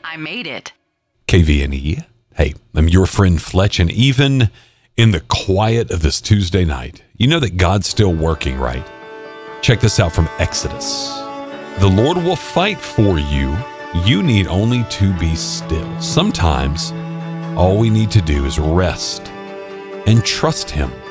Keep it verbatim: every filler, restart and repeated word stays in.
I made it. K V N E. Hey, I'm your friend Fletch, and even in the quiet of this Tuesday night, you know that God's still working, right? Check this out from Exodus. The Lord will fight for you. You need only to be still. Sometimes all we need to do is rest and trust Him.